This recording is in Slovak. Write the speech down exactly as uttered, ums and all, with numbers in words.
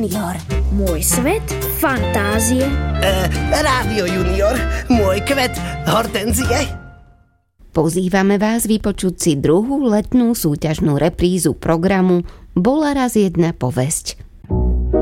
Junior. Môj svet fantázie. E, Rádio Junior. Môj kvet hortenzie. Pozývame vás vypočuť si druhú letnú súťažnú reprízu programu Bola raz jedna povesť.